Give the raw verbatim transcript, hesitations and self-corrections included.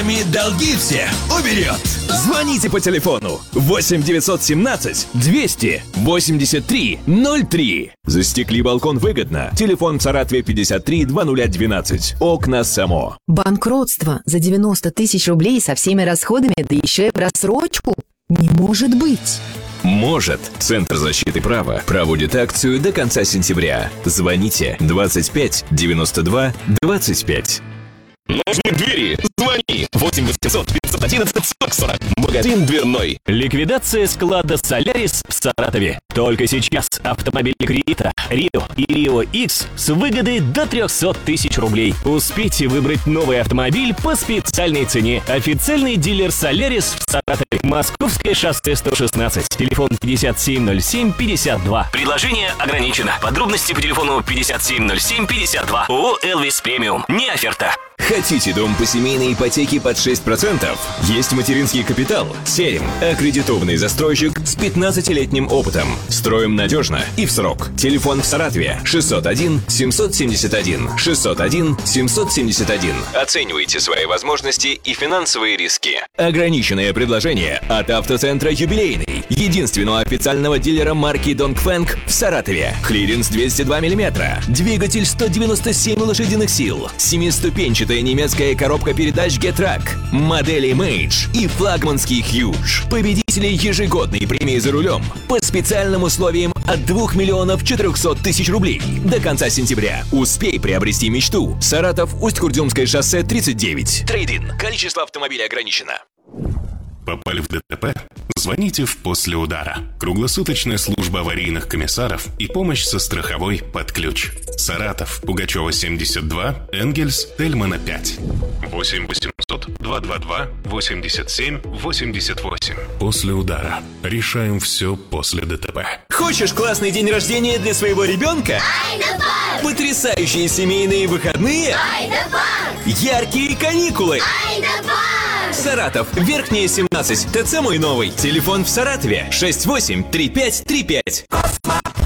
деньгами долги все уберет. Звоните по телефону восемь девятьсот семнадцать двести восемьдесят три ноль три. Застекли балкон выгодно. Телефон в Саратове пятьдесят три двадцать двенадцать. Окна САМО. Банкротство за девяносто тысяч рублей со всеми расходами, да еще и в рассрочку? Не может быть. Может. Центр защиты права проводит акцию до конца сентября. Звоните двадцать пять девяносто два двадцать пять. Нужны двери? Звони! восемь восемьсот пятьсот одиннадцать сорок сорок. Магазин дверной. Ликвидация склада «Солярис» в Саратове. Только сейчас автомобили Крита, Рио и Рио Икс с выгодой до триста тысяч рублей. Успейте выбрать новый автомобиль по специальной цене. Официальный дилер «Солярис» в Саратове. Московское шоссе сто шестнадцать. Телефон пятьдесят семь ноль семь пятьдесят два. Предложение ограничено. Подробности по телефону пятьдесят семь ноль семь пятьдесят два. ООО «Элвис Премиум». Не оферта. Хотите дом по семейной ипотеке под шесть процентов? Есть материнский капитал. Серим. Аккредитованный застройщик с пятнадцатилетним опытом. Строим надежно и в срок. Телефон в Саратове шестьсот один семьсот семьдесят один шестьсот один семьсот семьдесят один. Оценивайте свои возможности и финансовые риски. Ограниченное предложение от автоцентра «Юбилейный». Единственного официального дилера марки Dongfeng в Саратове. Клиренс двести два миллиметра. Двигатель сто девяносто семь лошадиных сил. Семиступенчатая немецкая коробка передач Getrack. Модели Mage и флагманский Huge. Победители ежегодной премии за рулем по специальным условиям от двух миллионов четырехсот тысяч рублей. До конца сентября. Успей приобрести мечту. Саратов, Усть-Курдюмское шоссе тридцать девять. Трейд-ин. Количество автомобилей ограничено. Попали в ДТП? Звоните в «После удара». Круглосуточная служба аварийных комиссаров и помощь со страховой под ключ. Саратов, Пугачева семьдесят два, Энгельс, Тельмана пять. восемь восемьсот два два два восемьдесят семь восемьдесят восемь. «После удара». Решаем все после ДТП. Хочешь классный день рождения для своего ребенка? Айда-парк! Потрясающие семейные выходные? Айда-парк! Яркие каникулы? Айда-парк! Саратов, Верхняя семнадцать, ТЦ «Мой новый». Телефон в Саратове шесть восемь три пять три пять.